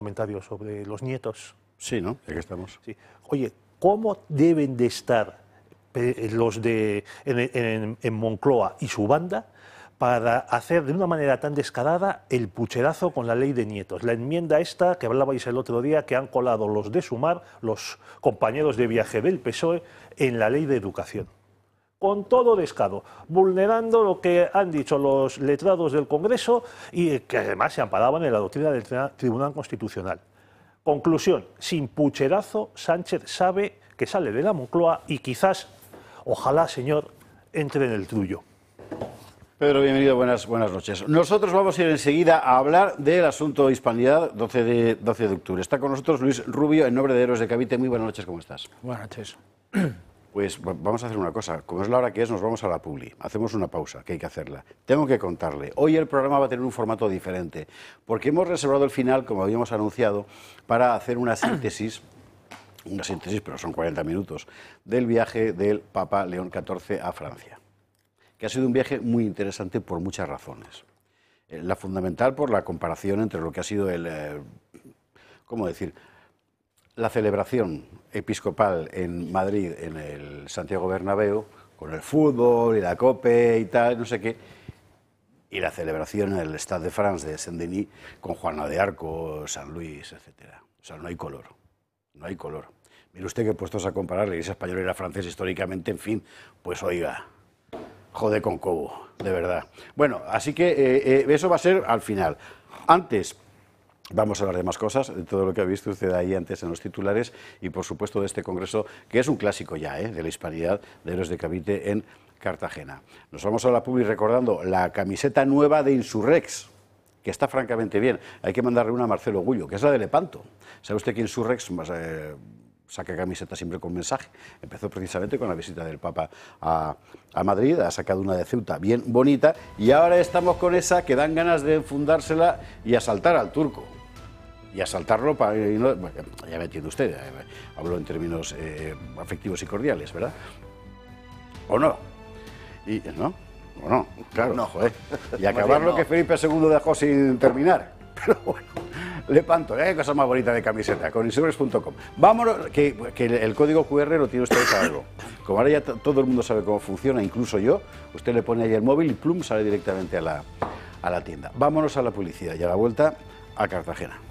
Comentario sobre los nietos. Sí, ¿no? Aquí estamos. Sí. Oye, ¿cómo deben de estar los de en Moncloa y su banda para hacer de una manera tan descarada el pucherazo con la ley de nietos? La enmienda esta que hablabais el otro día, que han colado los de Sumar, los compañeros de viaje del PSOE, en la ley de educación. Con todo descaro, vulnerando lo que han dicho los letrados del Congreso y que además se amparaban en la doctrina del Tribunal Constitucional. Conclusión, sin pucherazo, Sánchez sabe que sale de la Moncloa y quizás, ojalá, señor, entre en el trullo. Pedro, bienvenido, buenas noches. Nosotros vamos a ir enseguida a hablar del asunto Hispanidad, 12 de octubre. Está con nosotros Luis Rubio, en nombre de Héroes de Cavite. Muy buenas noches, ¿cómo estás? Buenas noches. Pues vamos a hacer una cosa, como es la hora que es, nos vamos a la publi, hacemos una pausa, que hay que hacerla. Tengo que contarle, hoy el programa va a tener un formato diferente, porque hemos reservado el final, como habíamos anunciado, para hacer una síntesis, pero son 40 minutos, del viaje del Papa León XIV a Francia, que ha sido un viaje muy interesante por muchas razones. La fundamental por la comparación entre lo que ha sido ¿cómo decir?, la celebración episcopal en Madrid, en el Santiago Bernabéu, con el fútbol y la cope y tal, no sé qué, y la celebración en el Stade de France de Saint-Denis con Juana de Arco, San Luis, etcétera. O sea, no hay color, no hay color. Mire usted que puestos a comparar la Iglesia española y la francesa históricamente, en fin, pues oiga, jode con cobo, de verdad. Bueno, así que eso va a ser al final. Antes vamos a hablar de más cosas, de todo lo que ha visto usted ahí antes en los titulares y, por supuesto, de este congreso, que es un clásico ya, de la Hispanidad de Héroes de Cavite en Cartagena. Nos vamos a la publi recordando la camiseta nueva de Insurrex, que está francamente bien. Hay que mandarle una a Marcelo Gullo, que es la de Lepanto. ¿Sabe usted que Insurrex saca camiseta siempre con mensaje? Empezó precisamente con la visita del Papa a Madrid, ha sacado una de Ceuta bien bonita, y ahora estamos con esa que dan ganas de fundársela y asaltar al turco. Y asaltarlo para... bueno, ya me entiende usted, hablo en términos afectivos y cordiales, ¿verdad? ¿O no? ¿No? ¿O no? Claro, no, joder. Y acabar lo que Felipe II dejó sin terminar. Pero bueno, Lepanto, hay cosa más bonita de camiseta, con insurrex.com. Vámonos, que el código QR lo tiene usted para algo. Como ahora ya todo el mundo sabe cómo funciona, incluso yo, usted le pone ahí el móvil y plum, sale directamente a la tienda. Vámonos a la publicidad y a la vuelta a Cartagena.